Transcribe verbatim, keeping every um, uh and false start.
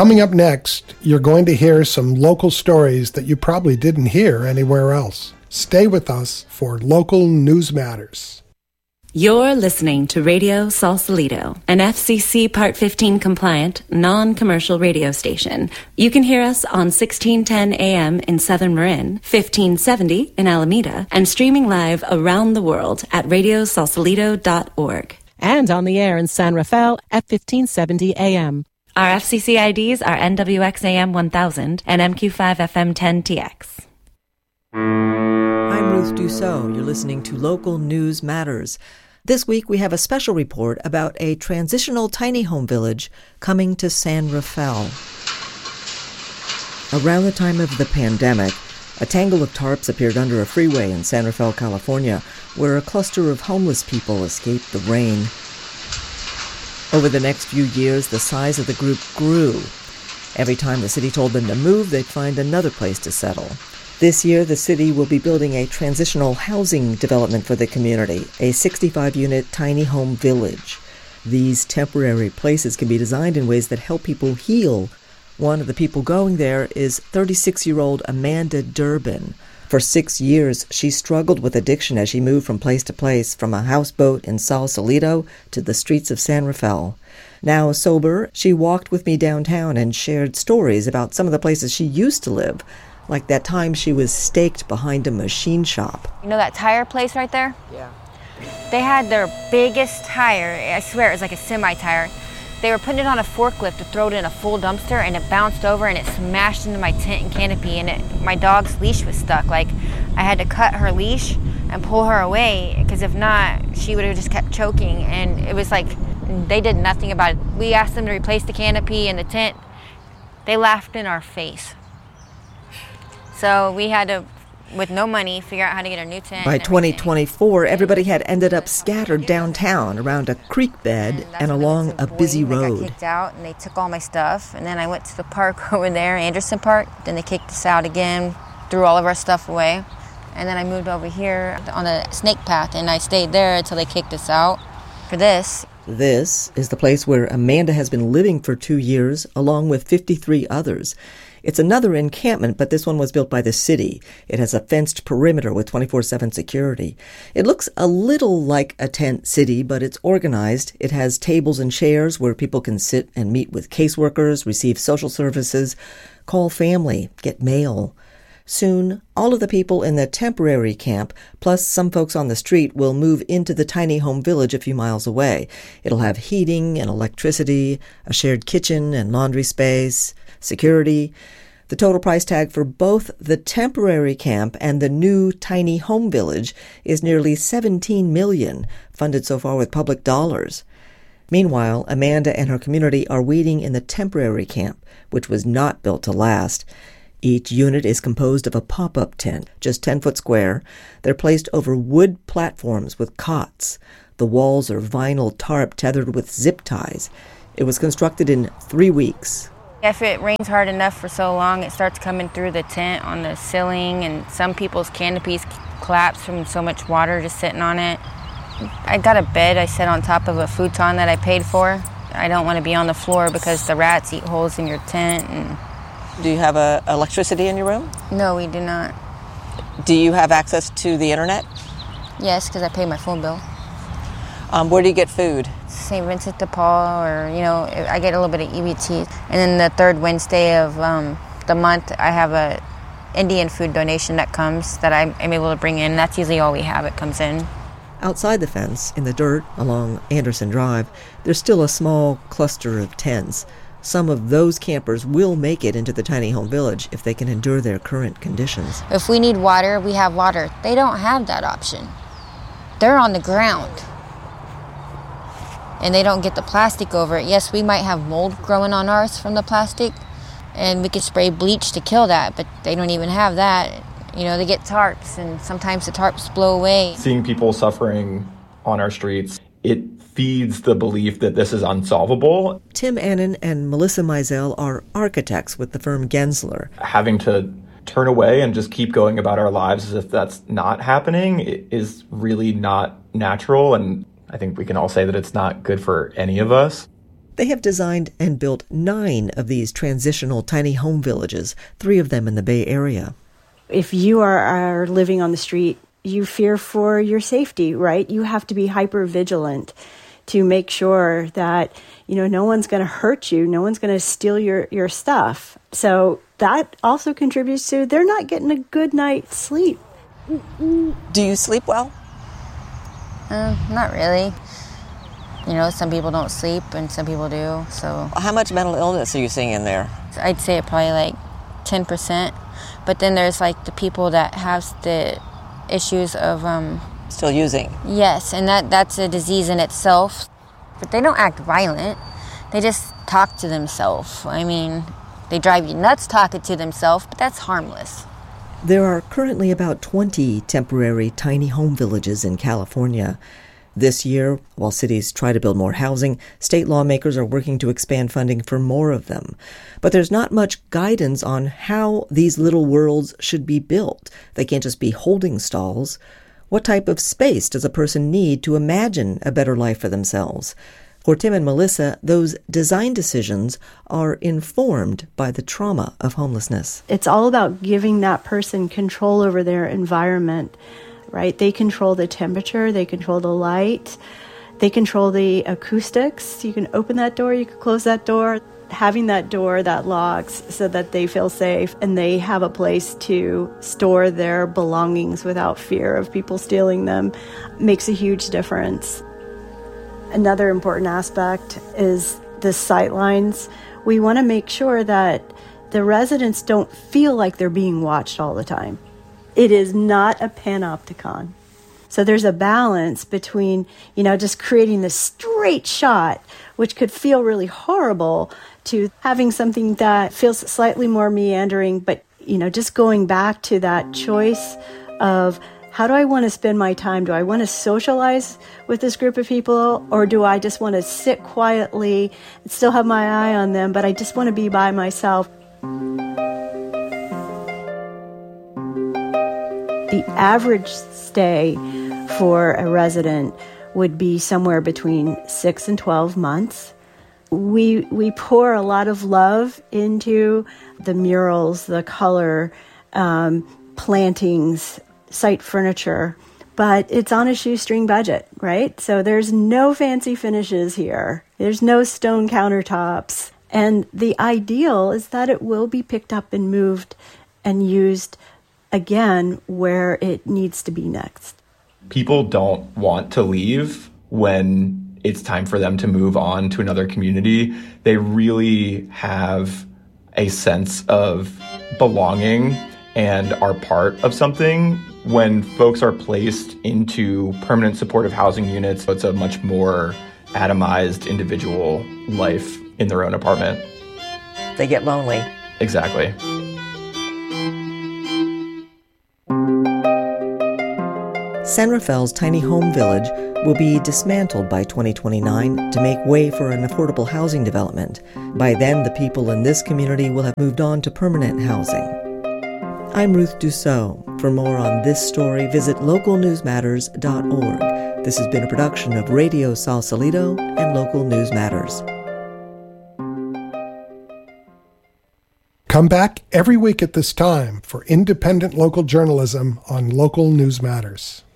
Coming up next, you're going to hear some local stories that you probably didn't hear anywhere else. Stay with us for Local News Matters. You're listening to Radio Sausalito, an F C C Part fifteen compliant, non-commercial radio station. You can hear us on sixteen ten A M in Southern Marin, fifteen seventy in Alameda, and streaming live around the world at radio sausalito dot org. And on the air in San Rafael at fifteen seventy A M. Our F C C I Ds are N W X A M one thousand and M Q five F M ten T X. I'm Ruth Dussault. You're listening to Local News Matters. This week we have a special report about a transitional tiny home village coming to San Rafael. Around the time of the pandemic, a tangle of tarps appeared under a freeway in San Rafael, California, where a cluster of homeless people escaped the rain. Over the next few years, the size of the group grew. Every time the city told them to move, they'd find another place to settle. This year, the city will be building a transitional housing development for the community, a sixty-five unit tiny home village. These temporary places can be designed in ways that help people heal. One of the people going there is thirty-six-year-old Amanda Durbin. For six years, she struggled with addiction as she moved from place to place, from a houseboat in Sausalito to the streets of San Rafael. Now sober, she walked with me downtown and shared stories about some of the places she used to live, like that time she was staked behind a machine shop. You know that tire place right there? Yeah. They had their biggest tire, I swear it was like a semi-tire. They were putting it on a forklift to throw it in a full dumpster, and it bounced over and it smashed into my tent and canopy, and it, my dog's leash was stuck. Like, I had to cut her leash and pull her away, because if not, she would have just kept choking. And it was like, they did nothing about it. We asked them to replace the canopy and the tent. They laughed in our face. So we had to, with no money, figure out how to get a new tent. By twenty twenty-four, everybody had ended up scattered downtown around a creek bed and, and along a busy road. I got kicked out, and they took all my stuff. And then I went to the park over there, Anderson Park. Then they kicked us out again, threw all of our stuff away. And then I moved over here on the snake path, and I stayed there until they kicked us out for this. This is the place where Amanda has been living for two years, along with fifty-three others. It's another encampment, but this one was built by the city. It has a fenced perimeter with twenty-four seven security. It looks a little like a tent city, but it's organized. It has tables and chairs where people can sit and meet with caseworkers, receive social services, call family, get mail. Soon, all of the people in the temporary camp, plus some folks on the street, will move into the tiny home village a few miles away. It'll have heating and electricity, a shared kitchen and laundry space, security. The total price tag for both the temporary camp and the new tiny home village is nearly seventeen million dollars, funded so far with public dollars. Meanwhile, Amanda and her community are waiting in the temporary camp, which was not built to last. Each unit is composed of a pop-up tent, just ten foot square. They're placed over wood platforms with cots. The walls are vinyl tarp tethered with zip ties. It was constructed in three weeks. If it rains hard enough for so long, it starts coming through the tent on the ceiling, and some people's canopies collapse from so much water just sitting on it. I got a bed I set on top of a futon that I paid for. I don't want to be on the floor because the rats eat holes in your tent. And Do you have uh, electricity in your room? no, we do not. Do you have access to the internet? Yes, because I pay my phone bill. Um, where do you get food? Saint Vincent de Paul, or, you know, I get a little bit of E B T. And then the third Wednesday of um, the month, I have a Indian food donation that comes that I'm, I'm able to bring in. That's usually all we have. It comes in. Outside the fence, in the dirt along Anderson Drive, there's still a small cluster of tents. Some of those campers will make it into the tiny home village if they can endure their current conditions. If we need water, we have water. They don't have that option. They're on the ground. And they don't get the plastic over it. Yes, we might have mold growing on ours from the plastic, and we could spray bleach to kill that, but they don't even have that. You know, they get tarps, and sometimes the tarps blow away. Seeing people suffering on our streets, it feeds the belief that this is unsolvable. Tim Annan and Melissa Mizell are architects with the firm Gensler. Having to turn away and just keep going about our lives as if that's not happening is really not natural, and I think we can all say that it's not good for any of us. They have designed and built nine of these transitional tiny home villages, three of them in the Bay Area. If you are, are living on the street, you fear for your safety, right? You have to be hyper vigilant to make sure that, you know, no one's going to hurt you, no one's going to steal your, your stuff. So that also contributes to they're not getting a good night's sleep. Do you sleep well? Uh, not really. You know, some people don't sleep and some people do, so... How much mental illness are you seeing in there? I'd say probably like ten percent. But then there's like the people that have the issues of... um Still using? Yes, and that that's a disease in itself. But they don't act violent. They just talk to themselves. I mean, they drive you nuts talking to themselves, but that's harmless. There are currently about twenty temporary tiny home villages in California. This year, while cities try to build more housing, state lawmakers are working to expand funding for more of them. But there's not much guidance on how these little worlds should be built. They can't just be holding stalls. What type of space does a person need to imagine a better life for themselves? For Tim and Melissa, those design decisions are informed by the trauma of homelessness. It's all about giving that person control over their environment, right? They control the temperature, they control the light, they control the acoustics. You can open that door, you can close that door. Having that door that locks so that they feel safe and they have a place to store their belongings without fear of people stealing them makes a huge difference. Another important aspect is the sight lines. We want to make sure that the residents don't feel like they're being watched all the time. It is not a panopticon. So there's a balance between, you know, just creating this straight shot, which could feel really horrible, to having something that feels slightly more meandering, but, you know, just going back to that choice of how do I want to spend my time? Do I want to socialize with this group of people, or do I just want to sit quietly and still have my eye on them, but I just want to be by myself? The average stay for a resident would be somewhere between six and twelve months. We we pour a lot of love into the murals, the color, um, plantings, site furniture, but it's on a shoestring budget, right? So there's no fancy finishes here. There's no stone countertops. And the ideal is that it will be picked up and moved and used again where it needs to be next. People don't want to leave when it's time for them to move on to another community. They really have a sense of belonging and are part of something. When folks are placed into permanent supportive housing units, it's a much more atomized individual life in their own apartment. They get lonely. Exactly. San Rafael's tiny home village will be dismantled by twenty twenty-nine to make way for an affordable housing development. By then, the people in this community will have moved on to permanent housing. I'm Ruth Dussault. For more on this story, visit local news matters dot org. This has been a production of Radio Sausalito and Local News Matters. Come back every week at this time for independent local journalism on Local News Matters.